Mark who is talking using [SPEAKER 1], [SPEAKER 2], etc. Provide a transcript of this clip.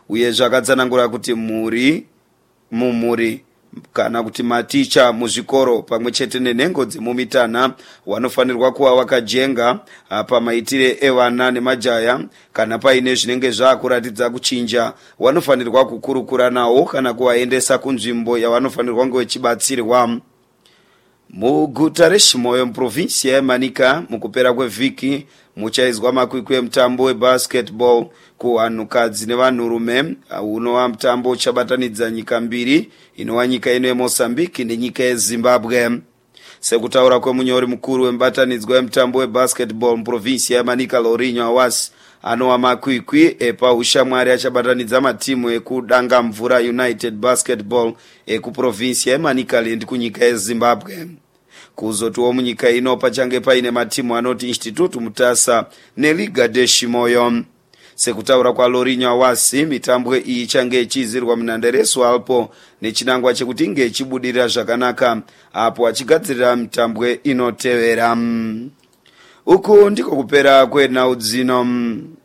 [SPEAKER 1] uye zvakatsanangura kuti mumuri kana kuti maticha muzvikoro pamwe chete nenhengo dzemumitana wanofanirwa kuva wakajenga pamaitire evana nemajaya. Kana paine zvinenge zvaakuratidza kuchinja, wanofanirwa kukurukura nawo kana kuvaendesa kunzvimbo yavanofanirwa kunge vachibatsirwa. Muguta reChimoyo muprovinsi yeManika mukupera kwevhiki muchaizwa makwikwi emutambo webasketball kuvanhukadzi nevanhurume. Unova mutambo uchabatanidza nyika mbiri, inova nyika ino yeMozambique nenyika yeZimbabwe. Sekutaura kwemunyori mukuru wemubatanidzwa wemutambo webasketball muprovinsi yeManika Lourinho Awasi, anova makwikwi epaushamwari achabatanidza matimu ekudanga mvura United Basketball ekuprovinsi yeManicaland kunyika yeZimbabwe. Kuzotiwo munyika ino pachange paine matimu anoti Institute Mutasa neLiga de Chimoyo. Sekutaura kwa Lourinho Awasi, mitambo iyi ichange ichizirwa munhandare Alpo nechinangwa chekuti inge ichibudirira zvakanaka apo achigadzirira mitambo inotevera. Uku ndiko kupera kwenhau dzino.